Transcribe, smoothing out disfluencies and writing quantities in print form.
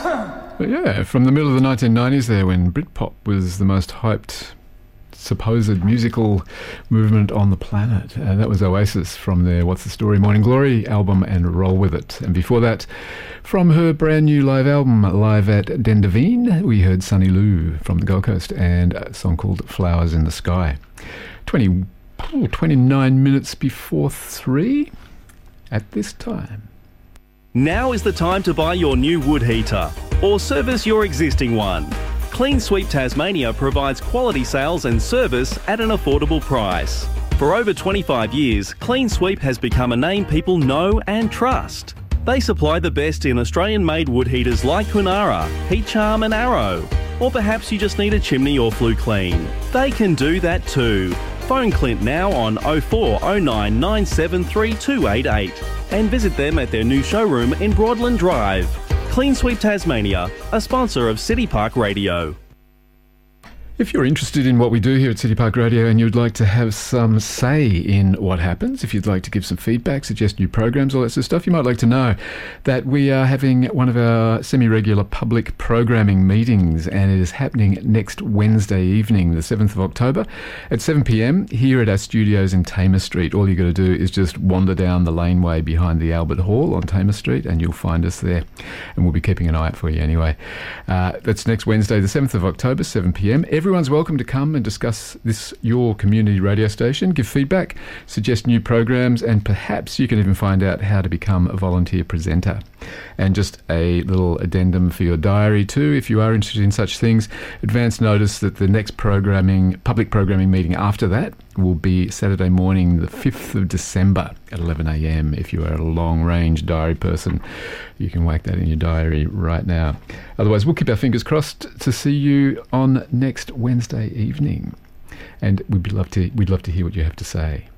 But yeah, from the middle of the 1990s there, when Britpop was the most hyped supposed musical movement on the planet. That was Oasis from their What's the Story Morning Glory album and Roll With It. And before that, from her brand new live album, Live at Dendavine, we heard Sunny Lou from the Gold Coast and a song called Flowers in the Sky. 29 minutes before 3 at this time. Now is the time to buy your new wood heater or service your existing one. Clean Sweep Tasmania provides quality sales and service at an affordable price. For over 25 years, Clean Sweep has become a name people know and trust. They supply the best in Australian-made wood heaters like Kunara, Heat Charm and Arrow. Or perhaps you just need a chimney or flue clean. They can do that too. Phone Clint now on 0409 973 288 and visit them at their new showroom in Broadland Drive. Clean Sweep Tasmania, a sponsor of City Park Radio. If you're interested in what we do here at City Park Radio and you'd like to have some say in what happens, if you'd like to give some feedback, suggest new programs, all that sort of stuff, you might like to know that we are having one of our semi-regular public programming meetings, and it is happening next Wednesday evening, the 7th of October, at 7 p.m. here at our studios in Tamer Street. All you got to do is just wander down the laneway behind the Albert Hall on Tamer Street and you'll find us there. And we'll be keeping an eye out for you anyway. That's next Wednesday, the 7th of October, 7 p.m. Everyone's welcome to come and discuss this, your community radio station, give feedback, suggest new programs, and perhaps you can even find out how to become a volunteer presenter. And just a little addendum for your diary too, if you are interested in such things, advance notice that the next public programming meeting after that will be Saturday morning, the 5th of December at 11 a.m. If you are a long-range diary person, you can whack that in your diary right now. Otherwise, we'll keep our fingers crossed to see you on next Wednesday evening. And we'd love to hear what you have to say.